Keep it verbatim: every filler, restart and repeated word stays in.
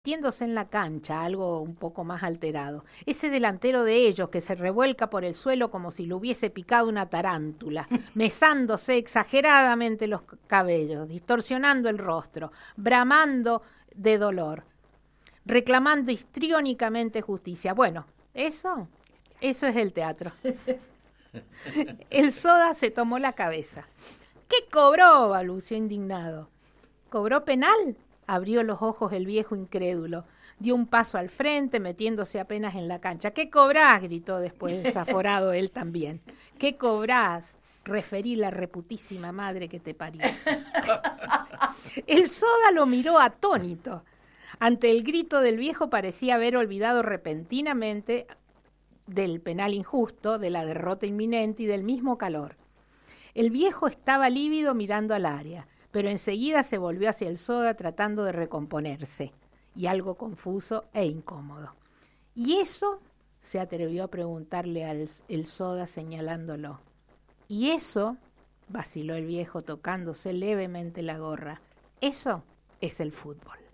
metiéndose en la cancha, algo un poco más alterado. Ese delantero de ellos que se revuelca por el suelo como si lo hubiese picado una tarántula, mesándose exageradamente los cabellos, distorsionando el rostro, bramando de dolor, reclamando histriónicamente justicia. Bueno, eso, eso es el teatro. El Soda se tomó la cabeza. ¿Qué cobró?, balbuceó indignado. ¿Cobró penal? Abrió los ojos el viejo incrédulo. Dio un paso al frente, metiéndose apenas en la cancha. ¿Qué cobrás?, gritó después desaforado él también. ¿Qué cobrás? Referí la reputísima madre que te parió. El Soda lo miró atónito. Ante el grito del viejo parecía haber olvidado repentinamente del penal injusto, de la derrota inminente y del mismo calor. El viejo estaba lívido mirando al área, pero enseguida se volvió hacia el Soda tratando de recomponerse, y algo confuso e incómodo. ¿Y eso?, se atrevió a preguntarle al el Soda señalándolo. ¿Y eso?, vaciló el viejo tocándose levemente la gorra. Eso es el fútbol.